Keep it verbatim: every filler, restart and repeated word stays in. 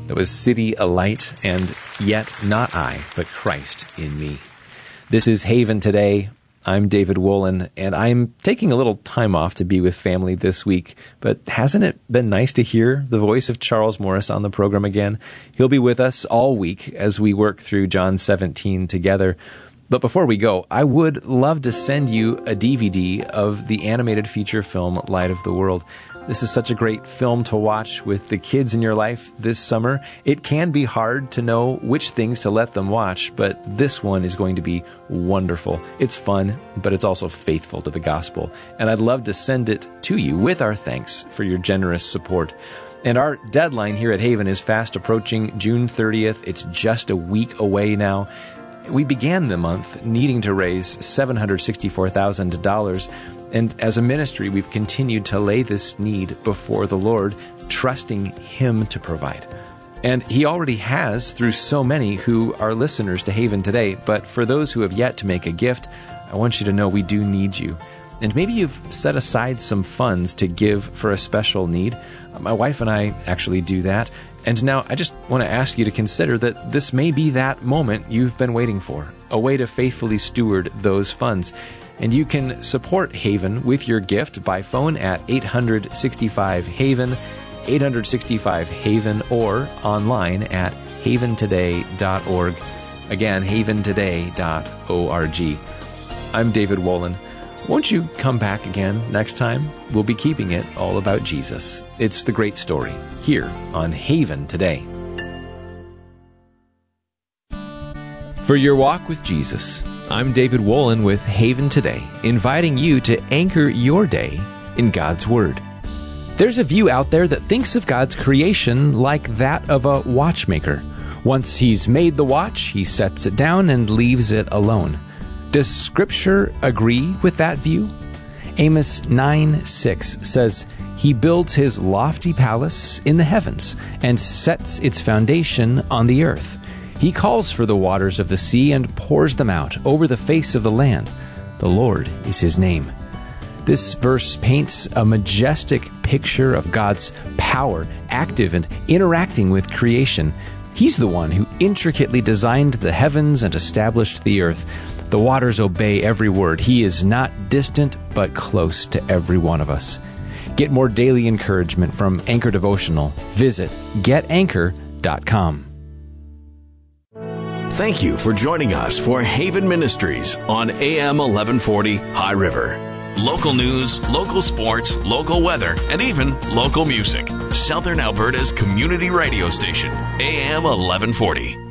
That was City a Light and Yet Not I, But Christ in Me. This is Haven Today. I'm David Wolin, and I'm taking a little time off to be with family this week, but hasn't it been nice to hear the voice of Charles Morris on the program again? He'll be with us all week as we work through John seventeen together. But before we go, I would love to send you a D V D of the animated feature film Light of the World. This is such a great film to watch with the kids in your life this summer. It can be hard to know which things to let them watch, but this one is going to be wonderful. It's fun, but it's also faithful to the gospel. And I'd love to send it to you with our thanks for your generous support. And our deadline here at Haven is fast approaching, June thirtieth. It's just a week away now. We began the month needing to raise seven hundred sixty-four thousand dollars. And as a ministry, we've continued to lay this need before the Lord, trusting Him to provide. And He already has through so many who are listeners to Haven Today. But for those who have yet to make a gift, I want you to know we do need you. And maybe you've set aside some funds to give for a special need. My wife and I actually do that. And now I just want to ask you to consider that this may be that moment you've been waiting for, a way to faithfully steward those funds. And you can support Haven with your gift by phone at eight hundred sixty-five Haven, eight hundred sixty-five Haven, or online at haven today dot org. Again, haven today dot org. I'm David Wolin. Won't you come back again next time? We'll be keeping it all about Jesus. It's the great story here on Haven Today. For your walk with Jesus, I'm David Wolin with Haven Today, inviting you to anchor your day in God's Word. There's a view out there that thinks of God's creation like that of a watchmaker. Once he's made the watch, he sets it down and leaves it alone. Does Scripture agree with that view? Amos nine six says, "He builds his lofty palace in the heavens and sets its foundation on the earth. He calls for the waters of the sea and pours them out over the face of the land. The Lord is his name." This verse paints a majestic picture of God's power, active and interacting with creation. He's the one who intricately designed the heavens and established the earth. The waters obey every word. He is not distant, but close to every one of us. Get more daily encouragement from Anchor Devotional. Visit get anchor dot com. Thank you for joining us for Haven Ministries on A M eleven forty High River. Local news, local sports, local weather, and even local music. Southern Alberta's community radio station, A M eleven forty.